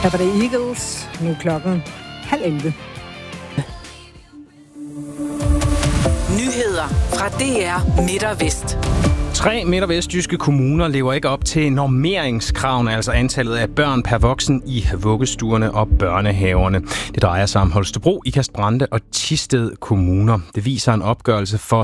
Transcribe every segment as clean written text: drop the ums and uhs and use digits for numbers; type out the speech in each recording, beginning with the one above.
Der var det Eagles, nu klokken 10:30. Nyheder fra DR Midt og Vest. 3 midt- og vestjyske kommuner lever ikke op til normeringskravene, altså antallet af børn per voksen i vuggestuerne og børnehaverne. Det drejer sig om Holstebro, Ikast-Brande og Thisted kommuner. Det viser en opgørelse for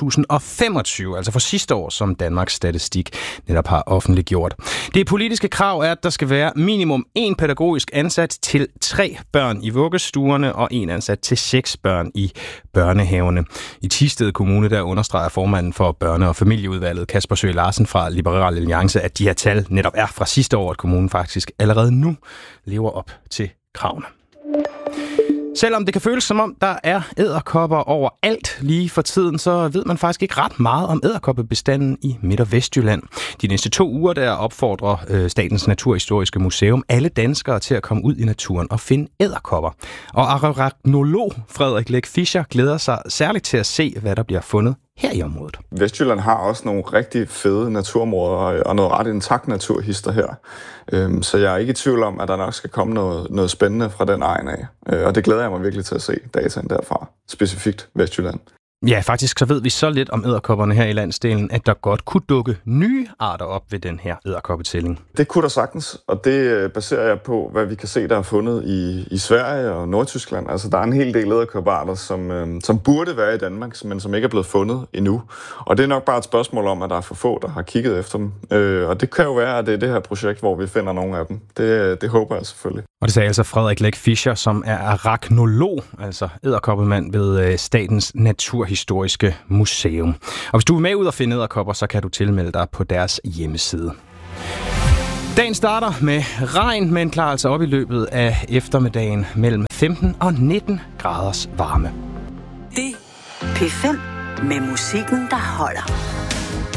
2025, altså for sidste år, som Danmarks Statistik netop har offentliggjort. Det politiske krav er, at der skal være minimum 1 pædagogisk ansat til 3 børn i vuggestuerne og 1 ansat til 6 børn i børnehaverne. I Thisted Kommune, der understreger formanden for børne- og familieudvalget, Kasper Søe Larsen fra Liberal Alliance, at de her tal netop er fra sidste år, at kommunen faktisk allerede nu lever op til kravene. Selvom det kan føles som om, der er edderkopper overalt lige for tiden, så ved man faktisk ikke ret meget om edderkoppebestanden i Midt- og Vestjylland. De næste 2 uger der opfordrer Statens Naturhistoriske Museum alle danskere til at komme ud i naturen og finde edderkopper. Og arachnolog Frederik Læk Fischer glæder sig særligt til at se, hvad der bliver fundet her i området. Vestjylland har også nogle rigtig fede naturområder og noget ret intakt naturhister her. Så jeg er ikke i tvivl om, at der nok skal komme noget spændende fra den egen af. Og det glæder jeg mig virkelig til at se dataen derfra, specifikt Vestjylland. Ja, faktisk så ved vi så lidt om edderkopperne her i landsdelen, at der godt kunne dukke nye arter op ved den her edderkoppetælling. Det kunne der sagtens, og det baserer jeg på, hvad vi kan se, der er fundet i Sverige og Nordtyskland. Altså, der er en hel del edderkoppearter, som burde være i Danmark, men som ikke er blevet fundet endnu. Og det er nok bare et spørgsmål om, at der er for få, der har kigget efter dem. Og det kan jo være, at det er det her projekt, hvor vi finder nogle af dem. Det håber jeg selvfølgelig. Og det sagde altså Frederik Læk Fischer, som er arachnolog, altså edderkoppemand ved Statens Naturhistoriske Museum. Og hvis du er med ud og finde edderkopper, så kan du tilmelde dig på deres hjemmeside. Dagen starter med regn, men klarer altså op i løbet af eftermiddagen mellem 15 og 19 graders varme. Det P5 med musikken, der holder.